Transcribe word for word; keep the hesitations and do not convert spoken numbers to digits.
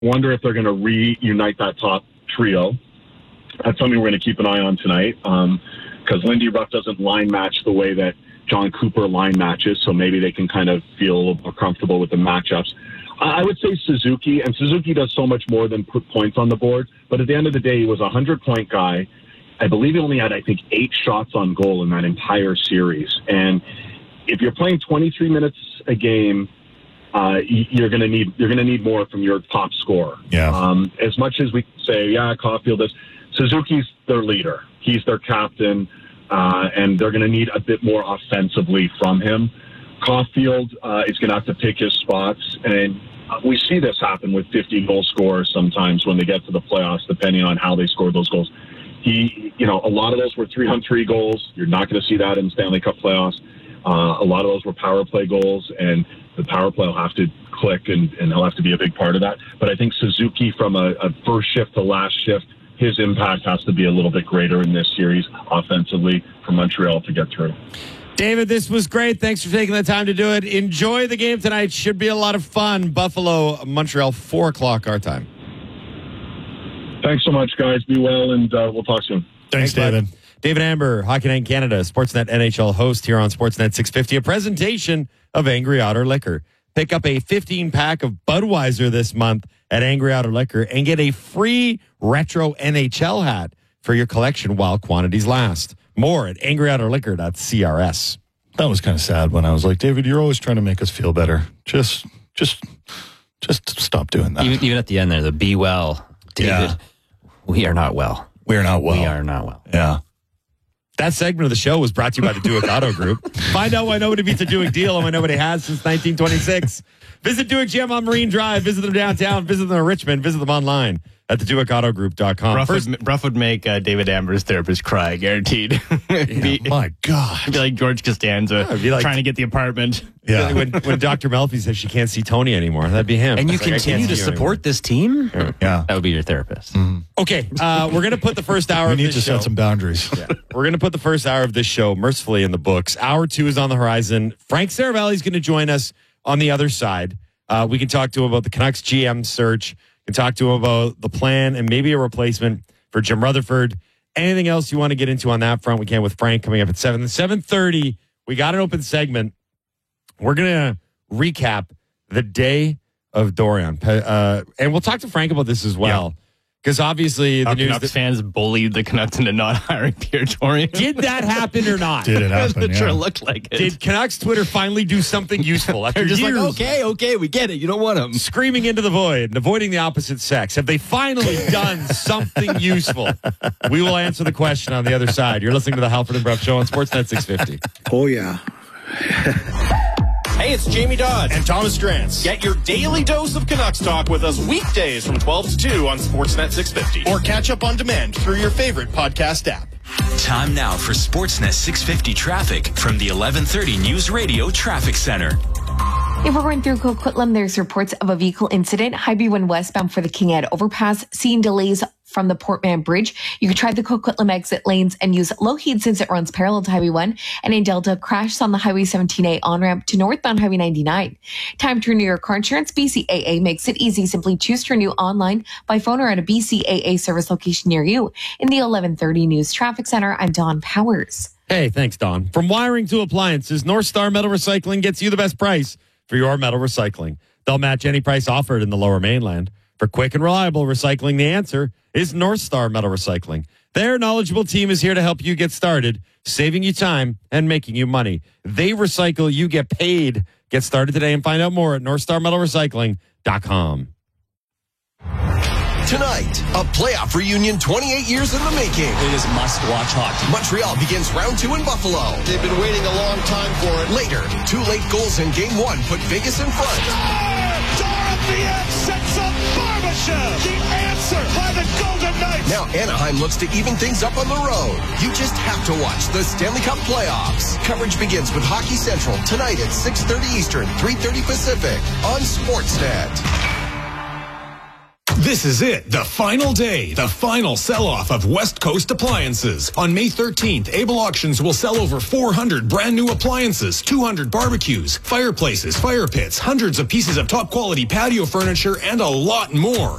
Wonder if they're going to reunite that top trio. That's something we're going to keep an eye on tonight because um, Lindy Ruff doesn't line match the way that John Cooper line matches, so maybe they can kind of feel a little more comfortable with the matchups. I would say Suzuki, and Suzuki does so much more than put points on the board, but at the end of the day, he was a hundred-point guy. I believe he only had, I think, eight shots on goal in that entire series. And if you're playing twenty-three minutes a game, uh, you're going to need you're going to need more from your top scorer. Yeah. Um, as much as we say, yeah, Caulfield is, Suzuki's their leader. He's their captain, uh, and they're going to need a bit more offensively from him. Caulfield uh, is going to have to pick his spots, and we see this happen with fifty-goal scorers sometimes when they get to the playoffs, depending on how they score those goals. He, you know, a lot of those were three-on-three goals. You're not going to see that in Stanley Cup playoffs. Uh, a lot of those were power play goals, and the power play will have to click, and, and he'll have to be a big part of that. But I think Suzuki, from a, a first shift to last shift, his impact has to be a little bit greater in this series offensively for Montreal to get through. David, this was great. Thanks for taking the time to do it. Enjoy the game tonight. Should be a lot of fun. Buffalo, Montreal, four o'clock our time. Thanks so much, guys. Be well, and uh, we'll talk soon. Thanks, Thanks David. David. David Amber, Hockey Night in Canada, Sportsnet N H L host here on Sportsnet six fifty, a presentation of Angry Otter Liquor. Pick up a fifteen-pack of Budweiser this month at Angry Otter Liquor and get a free retro N H L hat for your collection while quantities last. More at angry otter liquor dot c r s. That was kind of sad when I was like, David, you're always trying to make us feel better. Just, just, just stop doing that. Even, even at the end there, the be well, David. Yeah. We are not well. We're not well. We are not well. Yeah. That segment of the show was brought to you by the Duick Auto Group. Find out why nobody beats a Duick deal and why nobody has since nineteen twenty-six. Visit Duick G M on Marine Drive. Visit them downtown. Visit them in Richmond. Visit them online at the Duick Auto Group dot com. Bruff, First, would, Bruff would make uh, David Amber's therapist cry, guaranteed. Yeah, my God. It'd be like George Costanza it'd be like- trying to get the apartment. Yeah. when, when Doctor Melfi says she can't see Tony anymore, that'd be him. And you It's like, I continue can't to see you support this team? Yeah. That would be your therapist. anymore. Okay, uh, we're going to put the first hour We of need this to show. set some boundaries. Yeah. We're going to put the first hour of this show mercifully in the books. Hour two is on the horizon. Frank Saravelli is going to join us on the other side. Uh, we can talk to him about the Canucks G M search. We can talk to him about the plan and maybe a replacement for Jim Rutherford. Anything else you want to get into on that front, we can with Frank coming up at seven. seven thirty, we got an open segment. We're going to recap the day of Dorian. Uh, and we'll talk to Frank about this as well. Because obviously the Our news Canucks that, fans bullied the Canucks into not hiring Pierre Dorian. did that happen or not? Did it happen? It sure Yeah. looked like it. Did Canucks Twitter finally do something useful after They're just years like, okay, okay, we get it. You don't want him. screaming into the void and avoiding the opposite sex? Have they finally done something useful? We will answer the question on the other side. You're listening to the Halford and Bruff Show on Sportsnet six fifty. Oh, yeah. Hey, it's Jamie Dodd. And Thomas Drance. Get your daily dose of Canucks talk with us weekdays from twelve to two on Sportsnet six fifty. Or catch up on demand through your favorite podcast app. Time now for Sportsnet six fifty traffic from the eleven thirty News Radio Traffic Center. If we're going through Coquitlam, there's reports of a vehicle incident. Highway one westbound for the King Ed overpass, seeing delays from the Portman Bridge. You could try the Coquitlam exit lanes and use Lougheed since it runs parallel to Highway one. And in Delta, crashes on the Highway seventeen A on-ramp to northbound Highway ninety-nine. Time to renew your car insurance. B C A A makes it easy. Simply choose to renew online, by phone, or at a B C A A service location near you. In the eleven thirty News Traffic Center, I'm Dawn Powers. Hey, thanks, Don. From wiring to appliances, North Star Metal Recycling gets you the best price for your metal recycling. They'll match any price offered in the Lower Mainland. For quick and reliable recycling, the answer is North Star Metal Recycling. Their knowledgeable team is here to help you get started, saving you time and making you money. They recycle, you get paid. Get started today and find out more at north star metal recycling dot com. Tonight, a playoff reunion twenty-eight years in the making. It is must-watch hockey. Montreal begins round two in Buffalo. They've been waiting a long time for it. Later, two late goals in game one put Vegas in front. Dorothea sets up Barbashev. The answer by the Golden Knights. Now Anaheim looks to even things up on the road. You just have to watch the Stanley Cup playoffs. Coverage begins with Hockey Central tonight at six thirty Eastern, three thirty Pacific on Sportsnet. This is it, the final day, the final sell-off of West Coast appliances. On May thirteenth, Able Auctions will sell over four hundred brand new appliances, two hundred barbecues, fireplaces, fire pits, hundreds of pieces of top quality patio furniture, and a lot more.